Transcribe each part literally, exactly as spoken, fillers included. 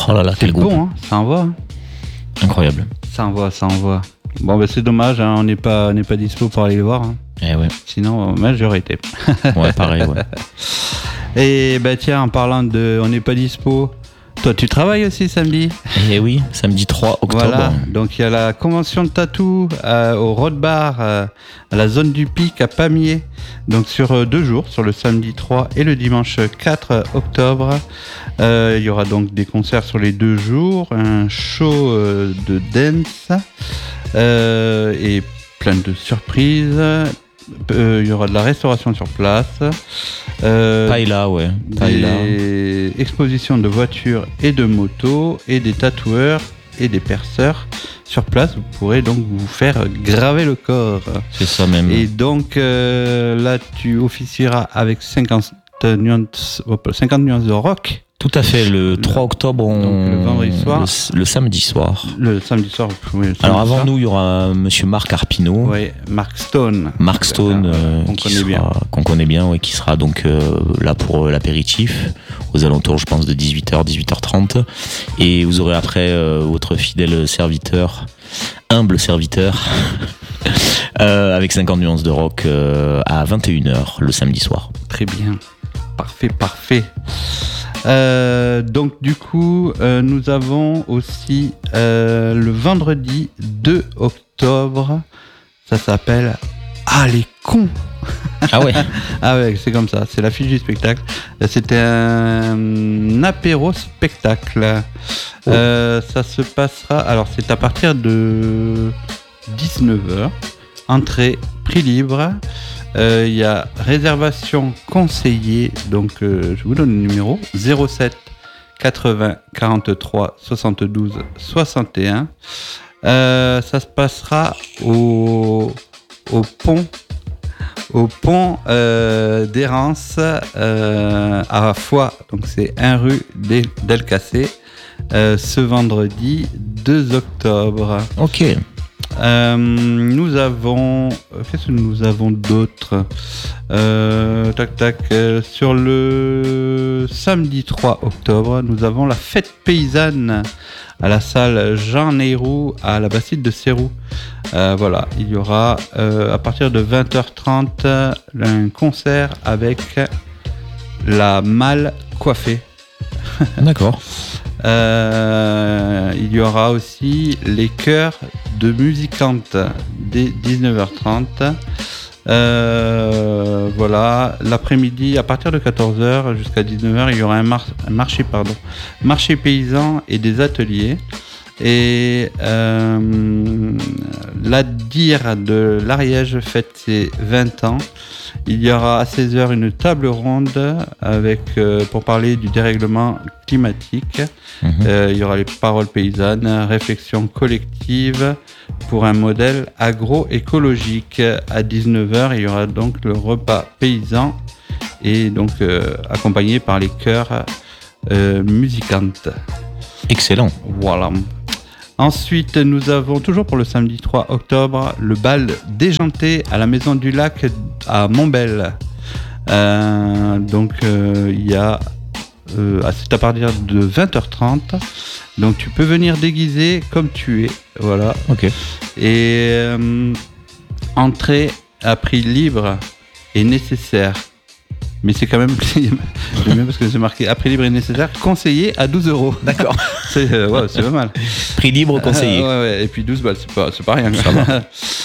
Oh là là, quel groupe. Bon, hein, ça envoie. Hein. Incroyable. Ça envoie, ça envoie. Bon, bah, c'est dommage, hein, on n'est pas, on n'est pas dispo pour aller les voir. Hein. Eh ouais. Sinon, moi, j'aurais été. Ouais, pareil, ouais. Et bah tiens, en parlant de on n'est pas dispo, toi tu travailles aussi samedi. Eh oui, samedi trois octobre. Voilà, donc il y a la convention de tatou euh, au Road Bar, euh, à la zone du Pic à Pamiers. Donc sur euh, deux jours, sur le samedi trois et le dimanche quatre octobre. Euh, il y aura donc des concerts sur les deux jours, un show euh, de dance euh, et plein de surprises. Euh, il y aura de la restauration sur place. Euh, Paella, ouais. Paella. Des expositions de voitures et de motos et des tatoueurs et des perceurs sur place. Vous pourrez donc vous faire graver le corps. C'est ça même. Et donc euh, là, tu officieras avec cinquante nuances, cinquante nuances de rock. Tout à fait, le trois octobre, on... donc, le vendredi soir. Le, le samedi soir. Le samedi soir, oui. Le samedi Alors avant soir. nous, il y aura monsieur Marc Arpino. Oui, Mark Stone. Mark Stone, euh, qu'on qui connaît sera, bien. qu'on connaît bien, ouais, qui sera donc euh, là pour euh, l'apéritif, aux alentours, je pense, de dix-huit heures, dix-huit heures trente. Et vous aurez après euh, votre fidèle serviteur, humble serviteur, euh, avec cinquante nuances de rock euh, à vingt et une heures le samedi soir. Très bien. Parfait, parfait. Euh, donc du coup, euh, nous avons aussi euh, le vendredi deux octobre. Ça s'appelle Ah les cons. Ah ouais. Ah ouais, c'est comme ça. C'est l'affiche du spectacle. C'était un apéro spectacle. Oh. Euh, ça se passera. Alors c'est à partir de dix-neuf heures. Entrée, prix libre. Il euh, y a réservation conseillée, donc euh, je vous donne le numéro zéro sept quatre-vingts quarante-trois soixante-douze soixante et un. Euh, ça se passera au, au pont, au pont euh, d'Hérence euh, à Foix, donc c'est un rue d'Elcacé, euh, ce vendredi deux octobre. Ok. Euh, nous avons, qu'est-ce que nous avons d'autre euh, Tac tac. Euh, sur le samedi trois octobre, nous avons la fête paysanne à la salle Jean Neyroux à la Bastide de Seyroux. Euh, voilà, il y aura euh, à partir de vingt heures trente un concert avec la Malle coiffée. D'accord. Euh, il y aura aussi les chœurs de musicantes dès dix-neuf heures trente. Euh, voilà, l'après-midi, à partir de quatorze heures jusqu'à dix-neuf heures, il y aura un, mar- un marché, pardon, marché paysan et des ateliers. Et euh, la dire de l'Ariège fête ses vingt ans. Il y aura à seize heures une table ronde avec, euh, pour parler du dérèglement climatique. Mmh. Euh, il y aura les paroles paysannes, réflexion collective pour un modèle agroécologique. À dix-neuf heures, il y aura donc le repas paysan et donc euh, accompagné par les chœurs euh, musicantes. Excellent. Voilà. Ensuite, nous avons toujours pour le samedi trois octobre le bal déjanté à la Maison du Lac à Montbel. Euh, donc, euh, il y a, euh, c'est à partir de vingt heures trente. Donc, tu peux venir déguisé comme tu es. Voilà. Ok. Et euh, entrée à prix libre est nécessaire. Mais c'est quand même, j'aime bien parce que c'est marqué à prix libre et nécessaire, conseillé à douze euros. D'accord. C'est, euh, ouais, c'est pas mal. Prix libre conseillé. Euh, ouais, ouais. Et puis douze balles, c'est pas, c'est pas rien. Ça va.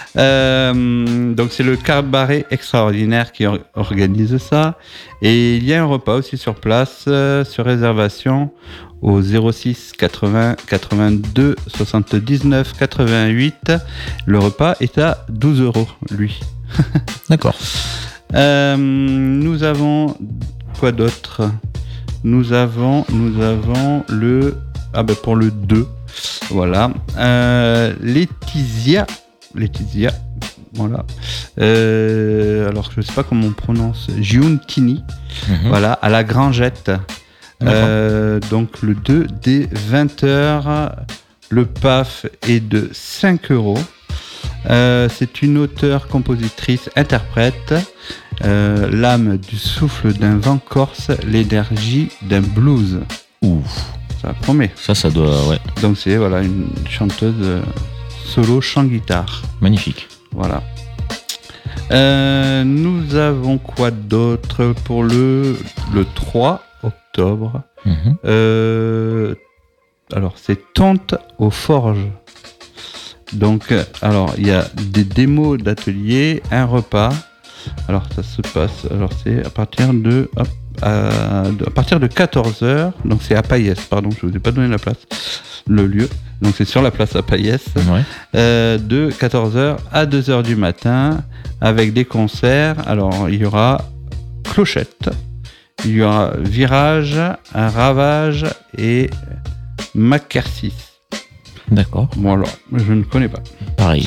euh, donc c'est le cabaret extraordinaire qui or- organise ça. Et il y a un repas aussi sur place, euh, sur réservation au zéro six quatre-vingts quatre-vingt-deux soixante-dix-neuf quatre-vingt-huit. Le repas est à douze euros, lui. D'accord. Euh, nous avons quoi d'autre ? Nous avons, nous avons le ah ben pour le deux, voilà. Euh, Laetitia, Laetitia, voilà. Euh, alors je sais pas comment on prononce, Giuntini, mmh. Voilà, à la Grangette. Euh, donc le deux dès vingt heures, le P A F est de cinq euros. Euh, c'est une auteure, compositrice, interprète, euh, l'âme du souffle d'un vent corse, l'énergie d'un blues. Ouh, ça promet. Ça, ça doit, ouais. Donc c'est voilà une chanteuse euh, solo chant guitare. Magnifique. Voilà. Euh, nous avons quoi d'autre pour le le trois octobre. Mmh. Euh, alors c'est Tonte aux Forges. Donc alors il y a des démos d'atelier, un repas. Alors ça se passe. Alors c'est à partir de hop, à, de, à partir de quatorze heures. Donc c'est à Paillès. Pardon, je vous ai pas donné la place, le lieu. Donc c'est sur la place à Paillès. Ouais. Euh, de quatorze heures à deux heures du matin avec des concerts. Alors il y aura Clochette, il y aura Virage, un Ravage et Macarcis. D'accord. Bon alors, je ne connais pas. Pareil.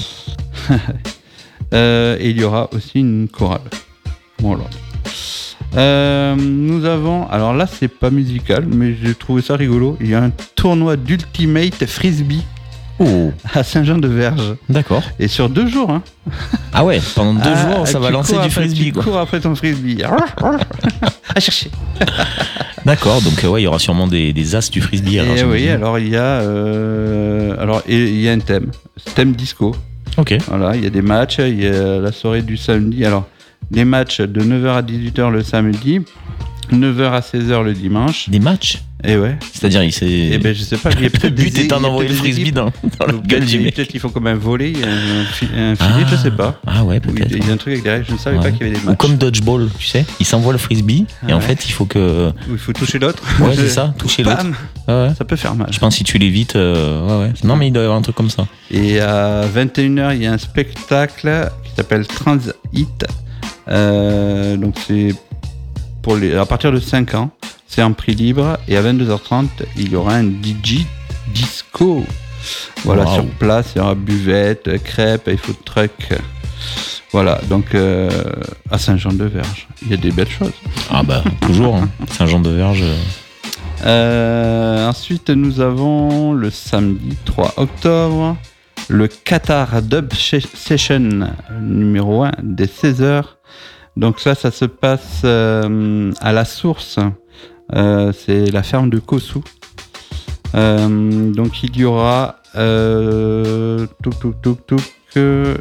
euh, et il y aura aussi une chorale. Bon alors. Euh, nous avons, alors là c'est pas musical, mais j'ai trouvé ça rigolo. Il y a un tournoi d'Ultimate Frisbee Oh. à Saint-Jean-de-Verge. D'accord. Et sur deux jours, hein. Ah ouais, pendant deux Ah, jours, ça va tu lancer cours du après- frisbee, Tu quoi. cours après ton frisbee. À chercher. D'accord, donc euh, ouais, il y aura sûrement des, des as du frisbee. Alors, Et oui, j'imagine. alors il y a, euh, alors et il y a un thème, thème disco. Ok. Voilà, il y a des matchs, il y a la soirée du samedi. Alors les matchs de neuf heures à dix-huit heures le samedi, neuf heures à seize heures le dimanche. Des matchs. Et ouais. C'est-à-dire, il s'est. Et ben je sais pas, il y a Le peut-être but des- étant il y a d'envoyer le peut-être des frisbee équipes. dans, dans la Donc, gueule Peut-être du mec. peut-être qu'il faut comme un volet, un, fi- un filet, je sais pas. Ah ouais, Ou peut-être. Il y a un truc avec des règles, je ne savais Ouais. pas qu'il y avait des Ou matchs. comme dodgeball, tu sais, il s'envoie le frisbee et Ah en ouais. fait il faut que. Où il faut toucher l'autre. Ouais, c'est ça, toucher l'autre. Bam, Ouais, ouais. ça peut faire mal. Je pense que si tu l'évites, euh, ouais, ouais. Non, mais il doit y avoir un truc comme ça. Et à vingt et une heures, il y a un spectacle qui s'appelle Transit. Euh, donc c'est pour les, à partir de cinq ans, c'est en prix libre. Et à vingt-deux heures trente, il y aura un D J disco. Voilà, Wow. sur place, il y aura buvette, crêpes et food truck. Voilà, donc euh, à Saint-Jean-de-Verge, il y a des belles choses. Ah bah, toujours, hein. Saint-Jean-de-Verge. Euh, ensuite, nous avons le samedi trois octobre, le Qatar Dub Session numéro un des seize heures. Donc ça, ça se passe euh, à la source. Euh, c'est la ferme de Kossou. Euh, donc il y aura euh, touk touk touk touk euh,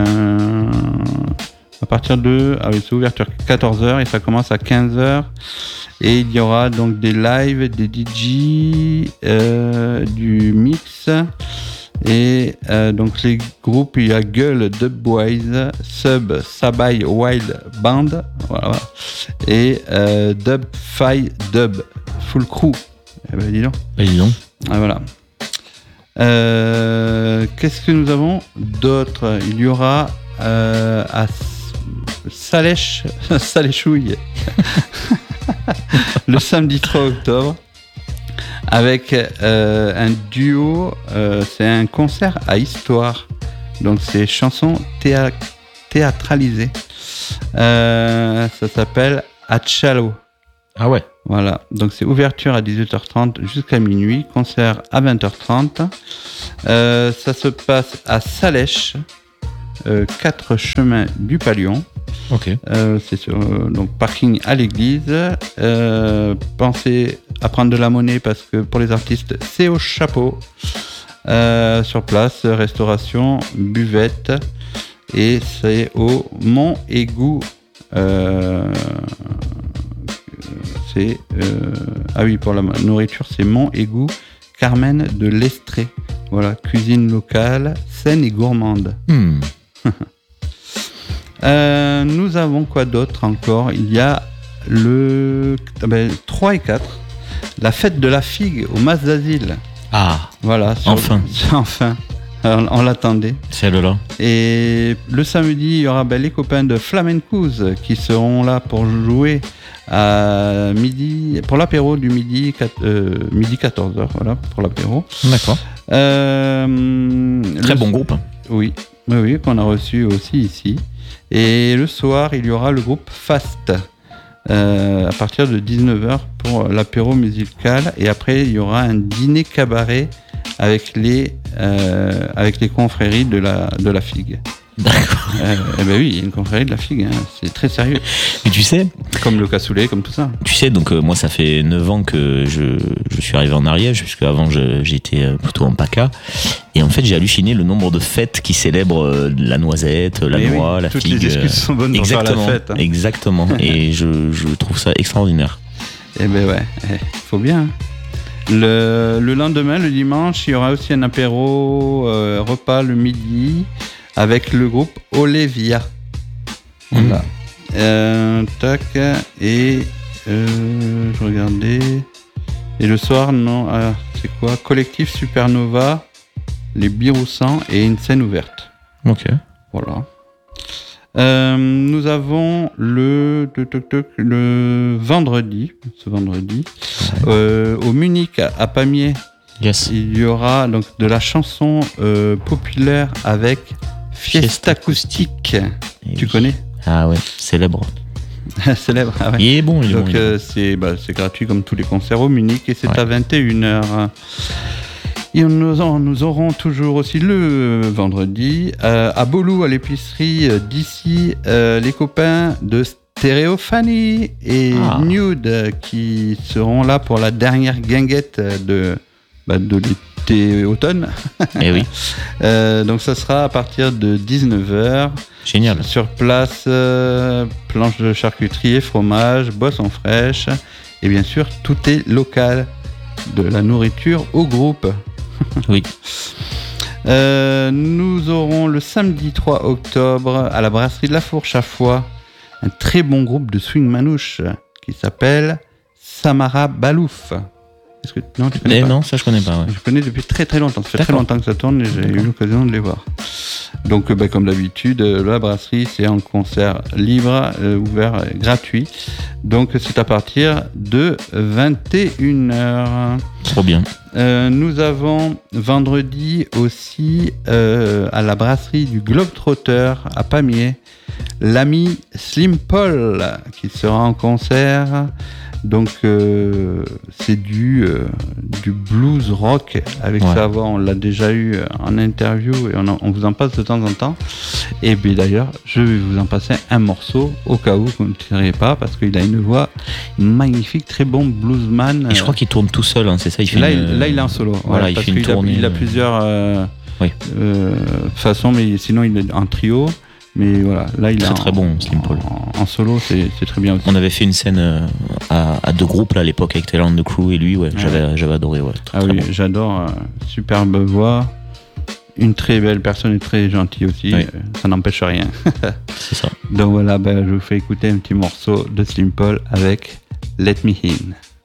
à partir de ah oui, c'est ouverture quatorze heures et ça commence à quinze heures. Et il y aura donc des lives, des D J, euh, du mix. Et euh, donc les groupes, il y a Gueule, Dubwise, Sub, Sabai, Wild Band, voilà, voilà. Et euh, Dub, Fi, Dub, Full Crew. Eh ben dis donc. Bah, dis donc. Ah, voilà. Euh, qu'est-ce que nous avons d'autre? Il y aura euh, à Salèche, Saléchouille, le samedi trois octobre, avec euh, un duo, euh, c'est un concert à histoire. Donc c'est chansons théa- théâtralisées. Euh, ça s'appelle Achalo. Ah ouais. Voilà, donc c'est ouverture à dix-huit heures trente jusqu'à minuit, concert à vingt heures trente. Euh, ça se passe à Salèche, euh, quatre chemins du Palion. Ok. Euh, c'est sur euh, donc parking à l'église. Euh, pensez à prendre de la monnaie parce que pour les artistes, c'est au chapeau. Euh, sur place, restauration, buvette. Et c'est au Mont Égout. Euh, c'est euh, ah oui, pour la nourriture, c'est Mont Égout, Carmen de l'Estrée. Voilà, cuisine locale, saine et gourmande. Hmm. Euh, nous avons quoi d'autre encore? Il y a le ah ben, trois et quatre, la fête de la figue au Mas d'Asile. Ah, Voilà, sur- Enfin. enfin, on, on l'attendait. celle-là. Et le samedi, il y aura ben, les copains de Flamencos qui seront là pour jouer à midi, pour l'apéro du midi, quatre- euh, midi quatorze heures, voilà, pour l'apéro. D'accord. Euh, Très le- bon groupe. Oui, oui, oui, qu'on a reçu aussi ici. Et le soir, il y aura le groupe Fast euh, à partir de dix-neuf heures pour l'apéro musical. Et après, il y aura un dîner cabaret avec les, euh, avec les confréries de la, de la figue. D'accord. Euh, eh ben oui, il y a une confrérie de la figue, hein. C'est très sérieux. Mais tu sais, Comme le cassoulet, comme tout ça. tu sais, donc euh, moi ça fait neuf ans que je, je suis arrivé en Ariège, puisque avant je- j'étais euh, plutôt en PACA. Et en fait j'ai halluciné le nombre de fêtes qui célèbrent euh, la noisette, la Mais noix, oui, la toutes figue. les excuses sont bonnes pour faire la Exactement, fête, hein. exactement. Et je, je trouve ça extraordinaire. Eh ben ouais, eh, faut bien. hein. Le, le lendemain, le dimanche, il y aura aussi un apéro euh, repas le midi avec le groupe Olevia. Voilà. Euh, tac, et euh, je regardais. Et le soir, non, ah, c'est quoi? Collectif Supernova, les Biroussans et une scène ouverte. Ok. Voilà. Euh, nous avons le, tuc, tuc, tuc, le vendredi, ce vendredi, euh, au Munich, à, à Pamiers, Yes. il y aura donc de la chanson euh, populaire avec Fiesta Fiesta acoustique. Et Tu oui. connais? Ah ouais, célèbre. Célèbre. Ah ouais. Il est bon, il est bon. Donc il est bon. euh, c'est bah, c'est gratuit comme tous les concerts au Munich et c'est Ouais. à vingt et une heures. Et nous, en- nous aurons toujours aussi le vendredi euh, à Bolou, à l'épicerie euh, d'ici, euh, les copains de Stéréophanie et Ah. Nude euh, qui seront là pour la dernière guinguette de, bah, de l'été-automne. Eh oui, Euh, donc ça sera à partir de dix-neuf heures. génial. Sur place, euh, planche de charcuterie et fromage, boissons fraîches. Et bien sûr, tout est local. De la nourriture au groupe. Oui. Euh, nous aurons le samedi trois octobre à la brasserie de la Fourche à Foix un très bon groupe de swing manouche qui s'appelle Samara Balouf. Est-ce que non, tu connais Eh pas? non, ça je connais pas. Ouais. Je connais depuis très très longtemps. Ça fait très D'accord. longtemps que ça tourne et j'ai eu D'accord. l'occasion de les voir. Donc, euh, bah, comme d'habitude, euh, la brasserie, c'est un concert libre, euh, ouvert, euh, gratuit. Donc, c'est à partir de vingt et une heures. Trop bien. Euh, nous avons vendredi aussi euh, à la brasserie du Globetrotter à Pamiers l'ami Slim Paul qui sera en concert. Donc euh, c'est du, euh, du blues rock avec Ouais. sa voix, on l'a déjà eu en interview et on, en- on vous en passe de temps en temps. Et puis d'ailleurs je vais vous en passer un morceau au cas où vous ne tirez pas parce qu'il a une voix magnifique, très bon bluesman. Et je crois qu'il tourne tout seul, hein, c'est ça. Il fait Là, une- il, là, il est en solo. Voilà, Ouais, il parce fait une qu'il a- tournée, il a euh, plusieurs euh, Oui. euh, façons, mais sinon il est en trio. Mais voilà, là il est Très, en, très bon, Slim Paul. En, en solo, c'est c'est très bien aussi. On avait fait une scène euh, à, à deux groupes là, à l'époque avec Taylor and the Crew et lui, ouais, Ah j'avais, j'avais adoré. Ouais, très, Ah très oui, bon. j'adore. euh, superbe voix. Une très belle personne et très gentille aussi. Oui. euh, ça n'empêche rien. C'est ça. Donc voilà, ben, je vous fais écouter un petit morceau de Slim Paul avec Let Me In.